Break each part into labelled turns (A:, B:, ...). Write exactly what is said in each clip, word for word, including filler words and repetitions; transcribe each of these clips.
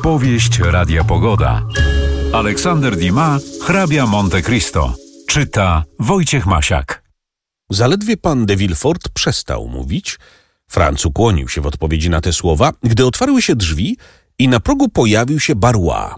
A: Powieść Radia Pogoda. Aleksander Dumas, hrabia Monte Cristo. Czyta Wojciech Masiak.
B: Zaledwie pan de Villefort przestał mówić, Franc ukłonił się w odpowiedzi na te słowa, gdy otwarły się drzwi i na progu pojawił się Barrois.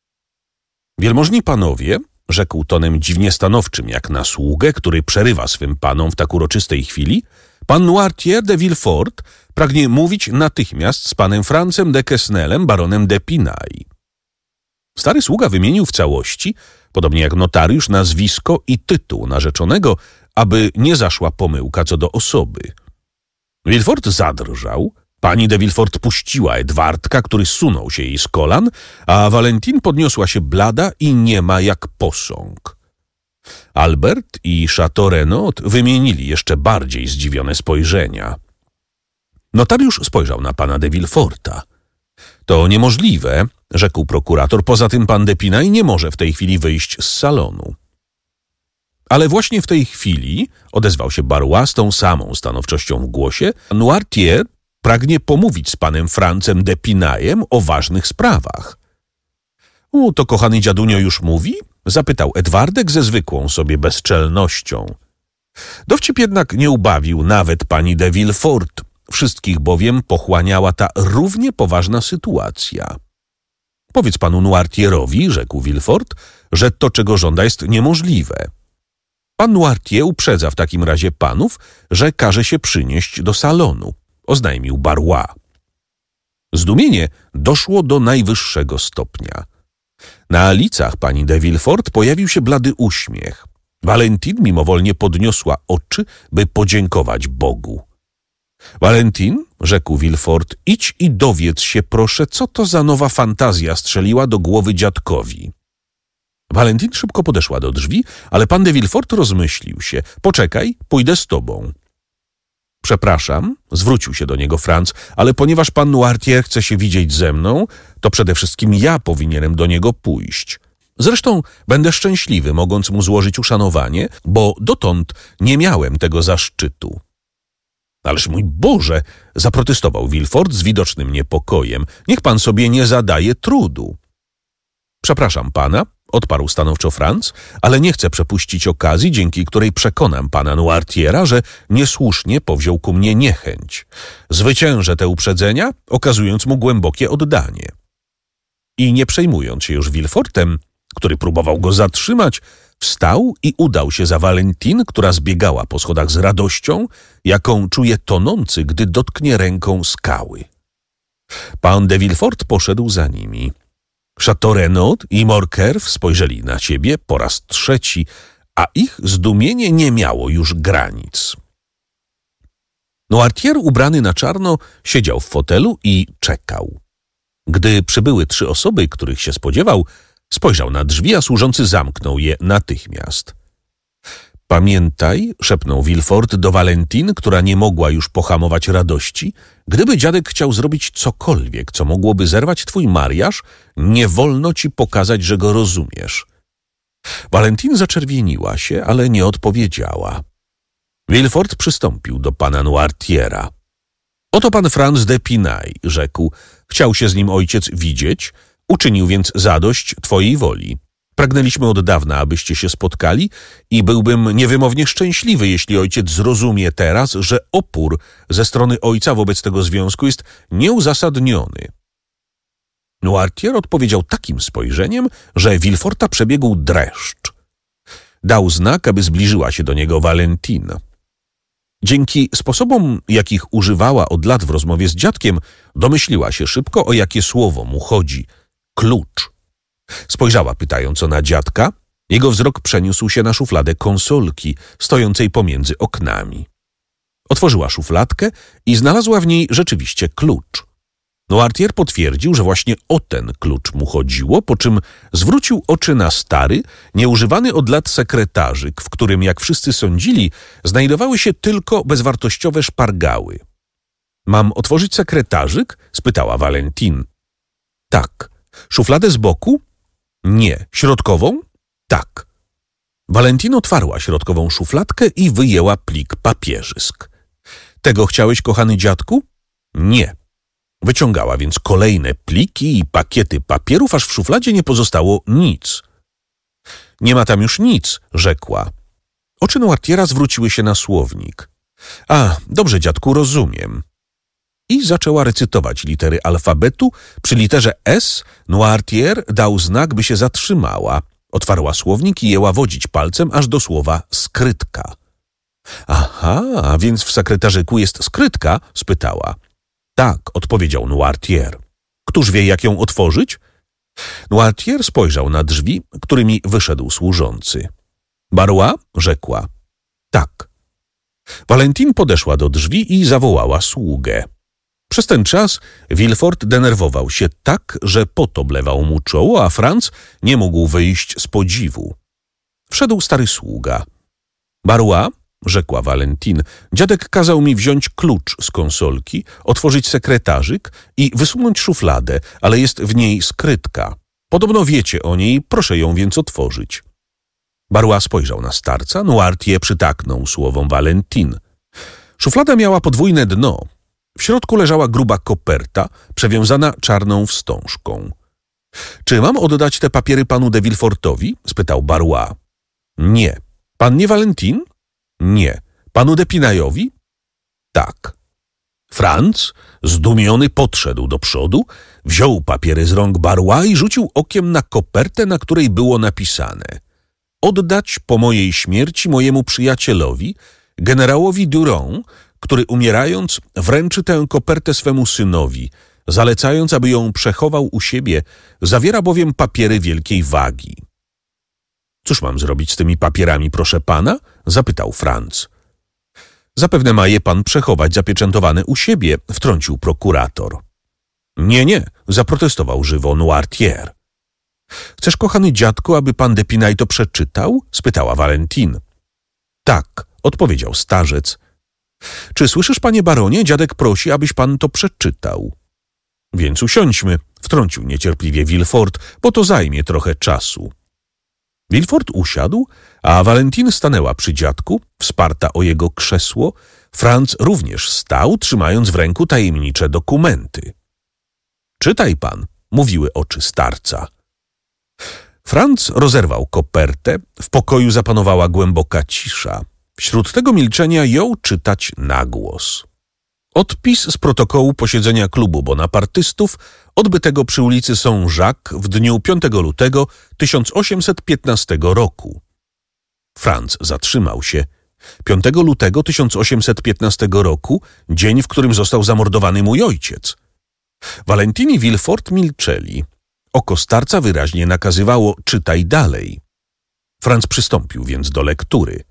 B: Wielmożni panowie, rzekł tonem dziwnie stanowczym, jak na sługę, który przerywa swym panom w tak uroczystej chwili, pan Noirtier de Villefort pragnie mówić natychmiast z panem Francem de Quesnelem, baronem d'Épinay. Stary sługa wymienił w całości, podobnie jak notariusz, nazwisko i tytuł narzeczonego, aby nie zaszła pomyłka co do osoby. Villefort zadrżał, pani de Villefort puściła Edwardka, który sunął się jej z kolan, a Valentine podniosła się blada i niema jak posąg. Albert i Château Renaud wymienili jeszcze bardziej zdziwione spojrzenia. Notariusz spojrzał na pana de Villeforta. To niemożliwe, rzekł prokurator, poza tym pan d'Épinay nie może w tej chwili wyjść z salonu. Ale właśnie w tej chwili, odezwał się Barrois z tą samą stanowczością w głosie, Noirtier pragnie pomówić z panem Francem d'Épinayem o ważnych sprawach. U, to kochany dziadunio już mówi? Zapytał Edwardek ze zwykłą sobie bezczelnością. Dowcip jednak nie ubawił nawet pani de Villefort, wszystkich bowiem pochłaniała ta równie poważna sytuacja. Powiedz panu Noirtierowi, rzekł Villefort, że to, czego żąda, jest niemożliwe. Pan Noirtier uprzedza w takim razie panów, że każe się przynieść do salonu, oznajmił Barrois. Zdumienie doszło do najwyższego stopnia. Na licach pani de Villefort pojawił się blady uśmiech. Valentine mimowolnie podniosła oczy, by podziękować Bogu. Valentine, rzekł Villefort, idź i dowiedz się, proszę, co to za nowa fantazja strzeliła do głowy dziadkowi. Valentine szybko podeszła do drzwi, ale pan de Villefort rozmyślił się. Poczekaj, pójdę z tobą. Przepraszam, zwrócił się do niego Franc, ale ponieważ pan Noirtier chce się widzieć ze mną, to przede wszystkim ja powinienem do niego pójść. Zresztą będę szczęśliwy, mogąc mu złożyć uszanowanie, bo dotąd nie miałem tego zaszczytu. Ależ mój Boże, zaprotestował Villefort z widocznym niepokojem. Niech pan sobie nie zadaje trudu. Przepraszam pana, odparł stanowczo Franc, ale nie chcę przepuścić okazji, dzięki której przekonam pana Noirtiera, że niesłusznie powziął ku mnie niechęć. Zwyciężę te uprzedzenia, okazując mu głębokie oddanie. I nie przejmując się już Villefortem, który próbował go zatrzymać, wstał i udał się za Valentine, która zbiegała po schodach z radością, jaką czuje tonący, gdy dotknie ręką skały. Pan de Villefort poszedł za nimi. Château Renaud i Morcerf spojrzeli na siebie po raz trzeci, a ich zdumienie nie miało już granic. Noirtier, ubrany na czarno, siedział w fotelu i czekał. Gdy przybyły trzy osoby, których się spodziewał, spojrzał na drzwi, a służący zamknął je natychmiast. Pamiętaj, szepnął Villefort do Valentine, która nie mogła już pohamować radości, gdyby dziadek chciał zrobić cokolwiek, co mogłoby zerwać twój mariaż, nie wolno ci pokazać, że go rozumiesz. Valentine zaczerwieniła się, ale nie odpowiedziała. Villefort przystąpił do pana Noirtiera. Oto pan Franc d'Épinay, rzekł. Chciał się z nim ojciec widzieć, uczynił więc zadość twojej woli. Pragnęliśmy od dawna, abyście się spotkali i byłbym niewymownie szczęśliwy, jeśli ojciec zrozumie teraz, że opór ze strony ojca wobec tego związku jest nieuzasadniony. Noirtier odpowiedział takim spojrzeniem, że Villeforta przebiegł dreszcz. Dał znak, aby zbliżyła się do niego Valentine. Dzięki sposobom, jakich używała od lat w rozmowie z dziadkiem, domyśliła się szybko, o jakie słowo mu chodzi. Klucz. Spojrzała pytająco na dziadka. Jego wzrok przeniósł się na szufladę konsolki, stojącej pomiędzy oknami. Otworzyła szufladkę i znalazła w niej rzeczywiście klucz. Noirtier potwierdził, że właśnie o ten klucz mu chodziło, po czym zwrócił oczy na stary, nieużywany od lat sekretarzyk, w którym, jak wszyscy sądzili, znajdowały się tylko bezwartościowe szpargały. Mam otworzyć sekretarzyk? Spytała Valentine. Tak. Szufladę z boku? Nie. Środkową? Tak. Valentine otwarła środkową szufladkę i wyjęła plik papierzysk. Tego chciałeś, kochany dziadku? Nie. Wyciągała więc kolejne pliki i pakiety papierów, aż w szufladzie nie pozostało nic. Nie ma tam już nic, rzekła. Oczy Noirtiera zwróciły się na słownik. A, dobrze, dziadku, rozumiem. I zaczęła recytować litery alfabetu. Przy literze S Noirtier dał znak, by się zatrzymała. Otwarła słownik i jęła wodzić palcem aż do słowa skrytka. Aha, a więc w sekretarzyku jest skrytka? Spytała. Tak, odpowiedział Noirtier. Któż wie, jak ją otworzyć? Noirtier spojrzał na drzwi, którymi wyszedł służący. Barrois? Rzekła. Tak. Valentine podeszła do drzwi i zawołała sługę. Przez ten czas Villefort denerwował się tak, że pot oblewał mu czoło, a Franz nie mógł wyjść z podziwu. Wszedł stary sługa. Barrois? Rzekła Valentine. Dziadek kazał mi wziąć klucz z konsolki, otworzyć sekretarzyk i wysunąć szufladę, ale jest w niej skrytka. Podobno wiecie o niej, proszę ją więc otworzyć. Barrois spojrzał na starca, Noirtier przytaknął słowom Valentine. Szuflada miała podwójne dno. W środku leżała gruba koperta, przewiązana czarną wstążką. Czy mam oddać te papiery panu de Villefortowi? Spytał Barrois. Nie. Pannie Valentine? Nie. Panu de Pinaillowi? Tak. Franz, zdumiony, podszedł do przodu, wziął papiery z rąk Barrois i rzucił okiem na kopertę, na której było napisane: oddać po mojej śmierci mojemu przyjacielowi, generałowi Durand, który umierając wręczy tę kopertę swemu synowi, zalecając, aby ją przechował u siebie, zawiera bowiem papiery wielkiej wagi. Cóż mam zrobić z tymi papierami, proszę pana? Zapytał Franz. Zapewne ma je pan przechować zapieczętowane u siebie, wtrącił prokurator. Nie, nie, zaprotestował żywo Noirtier. Chcesz, kochany dziadku, aby pan d'Épinay to przeczytał? Spytała Valentine. Tak, odpowiedział starzec. Czy słyszysz, panie baronie, dziadek prosi, abyś pan to przeczytał. Więc usiądźmy, wtrącił niecierpliwie Villefort, bo to zajmie trochę czasu. Villefort usiadł, a Valentine stanęła przy dziadku, wsparta o jego krzesło. Franz również stał, trzymając w ręku tajemnicze dokumenty. Czytaj pan, mówiły oczy starca. Franz rozerwał kopertę, w pokoju zapanowała głęboka cisza. Wśród tego milczenia jął czytać na głos. Odpis z protokołu posiedzenia klubu bonapartystów odbytego przy ulicy Saint-Jacques w dniu piątego lutego tysiąc osiemset piętnastego roku. Franz zatrzymał się. piątego lutego tysiąc osiemset piętnastego roku, dzień, w którym został zamordowany mój ojciec. Valentine i Villefort milczeli. Oko starca wyraźnie nakazywało: czytaj dalej. Franz przystąpił więc do lektury.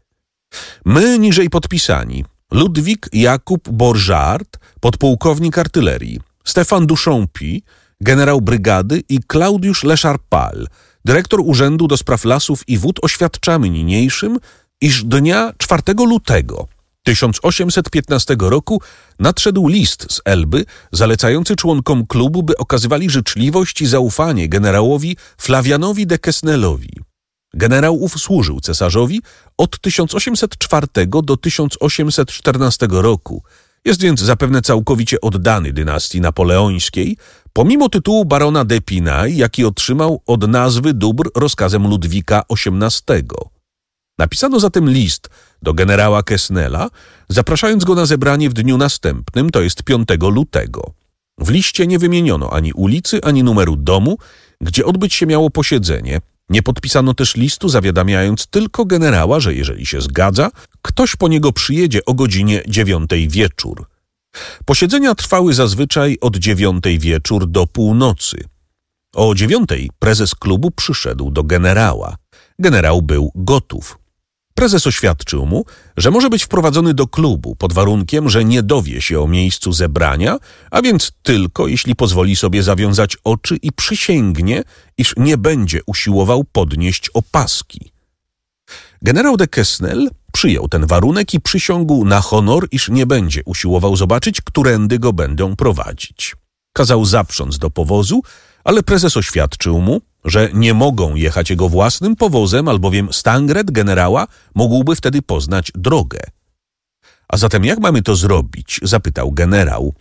B: My niżej podpisani: Ludwik Jakub Borżart, podpułkownik artylerii, Stefan Duchampy, generał brygady i Claudiusz Lecharpal, dyrektor Urzędu do Spraw Lasów i Wód, oświadczamy niniejszym, iż dnia czwartego lutego tysiąc osiemset piętnastego roku nadszedł list z Elby zalecający członkom klubu, by okazywali życzliwość i zaufanie generałowi Flavianowi de Quesnelowi. Generał ów służył cesarzowi od tysiąc osiemset czwartego do tysiąc osiemset czternastego roku. Jest więc zapewne całkowicie oddany dynastii napoleońskiej, pomimo tytułu barona d'Épinay, jaki otrzymał od nazwy dóbr rozkazem Ludwika osiemnastego. Napisano zatem list do generała Quesnela, zapraszając go na zebranie w dniu następnym, to jest piątego lutego. W liście nie wymieniono ani ulicy, ani numeru domu, gdzie odbyć się miało posiedzenie. Nie podpisano też listu, zawiadamiając tylko generała, że jeżeli się zgadza, ktoś po niego przyjedzie o godzinie dziewiątej wieczór. Posiedzenia trwały zazwyczaj od dziewiątej wieczór do północy. O dziewiątej prezes klubu przyszedł do generała. Generał był gotów. Prezes oświadczył mu, że może być wprowadzony do klubu pod warunkiem, że nie dowie się o miejscu zebrania, a więc tylko jeśli pozwoli sobie zawiązać oczy i przysięgnie, iż nie będzie usiłował podnieść opaski. Generał de Quesnel przyjął ten warunek i przysiągł na honor, iż nie będzie usiłował zobaczyć, którędy go będą prowadzić. Kazał zaprząc do powozu, ale prezes oświadczył mu, że nie mogą jechać jego własnym powozem, albowiem Stangret generała mógłby wtedy poznać drogę. A zatem jak mamy to zrobić? Zapytał generał.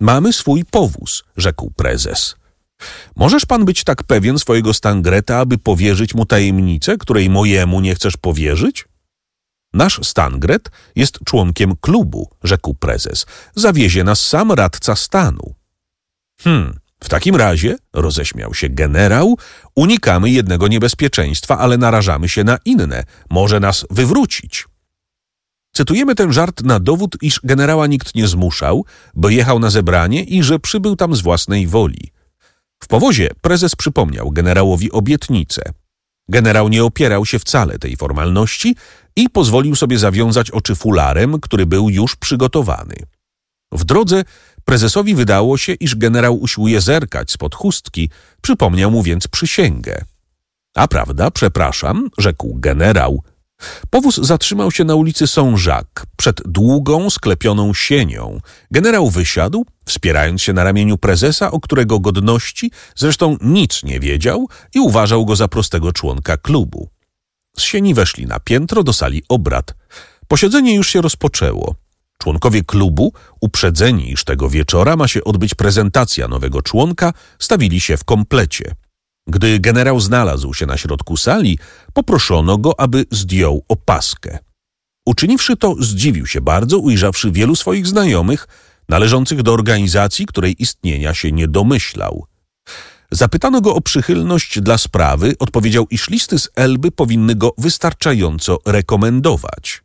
B: Mamy swój powóz, rzekł prezes. Możesz pan być tak pewien swojego Stangreta, aby powierzyć mu tajemnicę, której mojemu nie chcesz powierzyć? Nasz Stangret jest członkiem klubu, rzekł prezes. Zawiezie nas sam radca stanu. Hmm, w takim razie, roześmiał się generał, unikamy jednego niebezpieczeństwa, ale narażamy się na inne. Może nas wywrócić. Cytujemy ten żart na dowód, iż generała nikt nie zmuszał, bo jechał na zebranie i że przybył tam z własnej woli. W powozie prezes przypomniał generałowi obietnicę. Generał nie opierał się wcale tej formalności i pozwolił sobie zawiązać oczy fularem, który był już przygotowany. W drodze prezesowi wydało się, iż generał usiłuje zerkać spod chustki, przypomniał mu więc przysięgę. A prawda, przepraszam, rzekł generał. Powóz zatrzymał się na ulicy Saint-Jacques, przed długą, sklepioną sienią. Generał wysiadł, wspierając się na ramieniu prezesa, o którego godności zresztą nic nie wiedział i uważał go za prostego członka klubu. Z sieni weszli na piętro do sali obrad. Posiedzenie już się rozpoczęło. Członkowie klubu, uprzedzeni, iż tego wieczora ma się odbyć prezentacja nowego członka, stawili się w komplecie. Gdy generał znalazł się na środku sali, poproszono go, aby zdjął opaskę. Uczyniwszy to, zdziwił się bardzo, ujrzawszy wielu swoich znajomych, należących do organizacji, której istnienia się nie domyślał. Zapytano go o przychylność dla sprawy, odpowiedział, iż listy z Elby powinny go wystarczająco rekomendować.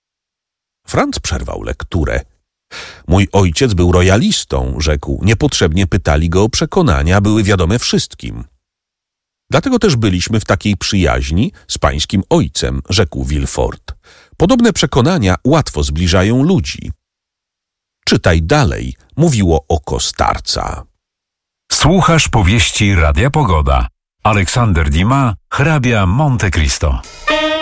B: Franc przerwał lekturę. Mój ojciec był royalistą, rzekł. Niepotrzebnie pytali go o przekonania, były wiadome wszystkim. Dlatego też byliśmy w takiej przyjaźni z pańskim ojcem, rzekł Villefort. Podobne przekonania łatwo zbliżają ludzi. Czytaj dalej, mówiło oko starca.
A: Słuchasz powieści Radia Pogoda. Aleksander Dumas, hrabia Monte Cristo.